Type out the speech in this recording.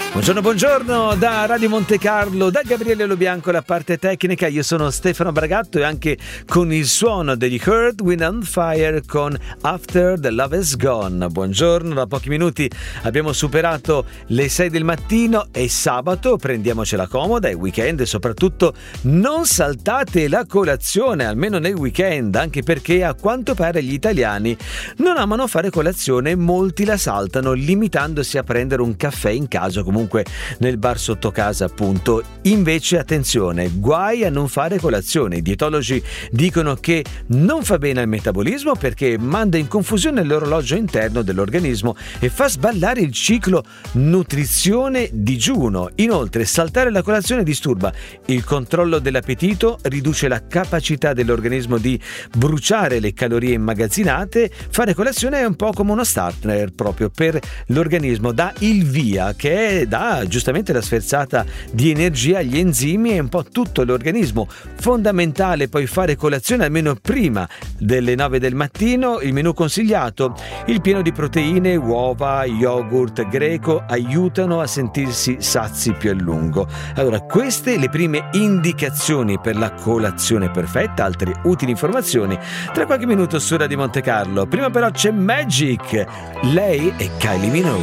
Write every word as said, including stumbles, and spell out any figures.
Buongiorno, buongiorno da Radio Monte Carlo, da Gabriele Lobianco la parte tecnica. Io sono Stefano Bragatto e anche con il suono degli Earth, Wind and Fire con After the Love Is Gone. Buongiorno, da pochi minuti abbiamo superato le sei del mattino e sabato, prendiamocela comoda, è weekend e soprattutto non saltate la colazione, almeno nel weekend, anche perché a quanto pare gli italiani non amano fare colazione, molti la saltano limitandosi a prendere un caffè in casa, comunque nel bar sotto casa, appunto. Invece attenzione, guai a non fare colazione. I dietologi dicono che non fa bene al metabolismo perché manda in confusione l'orologio interno dell'organismo e fa sballare il ciclo nutrizione-digiuno. Inoltre saltare la colazione disturba il controllo dell'appetito, riduce la capacità dell'organismo di bruciare le calorie immagazzinate. Fare colazione è un po' come uno starter proprio per l'organismo, dà il via, che è dà giustamente la sferzata di energia agli enzimi e un po' tutto l'organismo. Fondamentale poi fare colazione almeno prima delle nove del mattino. Il menù consigliato: il pieno di proteine, uova, yogurt greco aiutano a sentirsi sazi più a lungo. Allora, queste le prime indicazioni per la colazione perfetta. Altre utili informazioni tra qualche minuto su Radio Monte Carlo. Prima però c'è Magic, lei è Kylie Minogue.